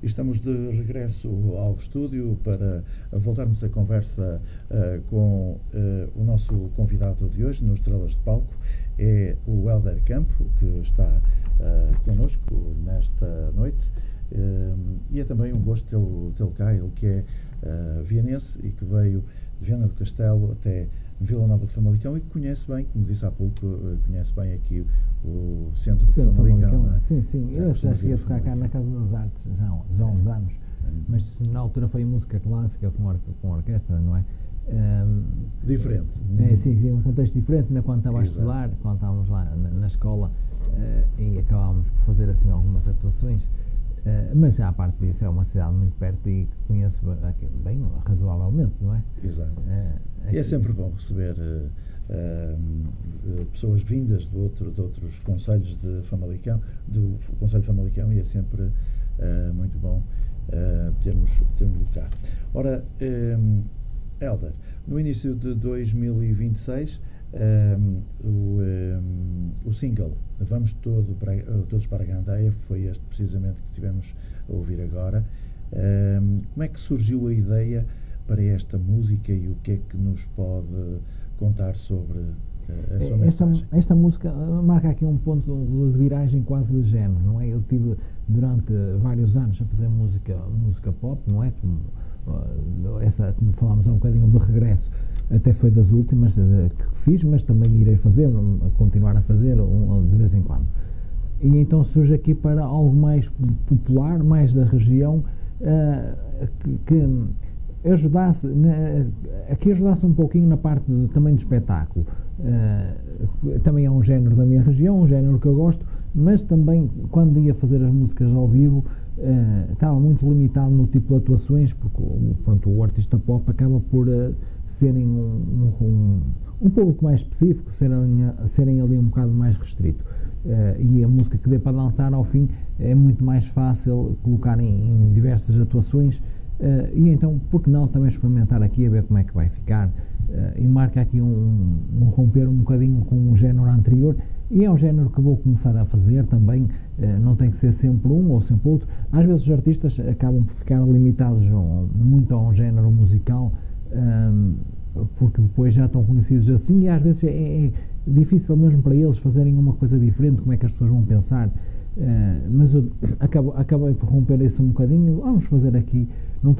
Estamos de regresso ao estúdio para voltarmos a conversa com o nosso convidado de hoje, nos Estrelas de Palco. É o Hélder Campo, que está connosco nesta noite. E é também um gosto tê-lo cá, ele que é vianense e que veio de Viana do Castelo até Vila Nova de Famalicão e que conhece bem, como disse há pouco, conhece bem aqui o centro de Famalicão. Não é? Sim, eu já cheguei a tocar cá na Casa das Artes já há uns anos, mas na altura foi música clássica com orquestra, não é? Diferente. Sim, um contexto diferente, né? Quando estava a estudar, quando estávamos lá na escola e acabávamos por fazer assim algumas atuações. Mas já a parte disso é uma cidade muito perto e que conheço bem, razoavelmente, não é? Exato. E é sempre bom receber pessoas vindas de outros concelhos de Famalicão, do Concelho de Famalicão, e é sempre muito bom termos cá. Ora, Hélder, no início de 2026, o single Vamos Todos para a Gandeia foi este precisamente que tivemos a ouvir agora. Como é que surgiu a ideia para esta música e o que é que nos pode contar sobre a sua mensagem? Esta música marca aqui um ponto de viragem quase de género, não é? Eu tive durante vários anos a fazer música pop, não é? Como falámos há um bocadinho do regresso, até foi das últimas que fiz, mas também irei continuar a fazer de vez em quando. E então surge aqui para algo mais popular, mais da região, que ajudasse um pouquinho na parte também do espetáculo. Também é um género da minha região, um género que eu gosto, mas também quando ia fazer as músicas ao vivo estava muito limitado no tipo de atuações, porque o artista pop acaba por serem um público mais específico, serem ali um bocado mais restrito. E a música que dê para dançar ao fim é muito mais fácil colocar em diversas atuações. E então, por que não também experimentar aqui a ver como é que vai ficar? E marca aqui um romper um bocadinho com o género anterior, e é um género que vou começar a fazer também. Não tem que ser sempre um ou sempre outro. Às vezes os artistas acabam por ficar limitados muito a um género musical, porque depois já estão conhecidos assim, e às vezes é difícil mesmo para eles fazerem uma coisa diferente. Como é que as pessoas vão pensar? Mas eu acabei por romper isso um bocadinho. Vamos fazer aqui, não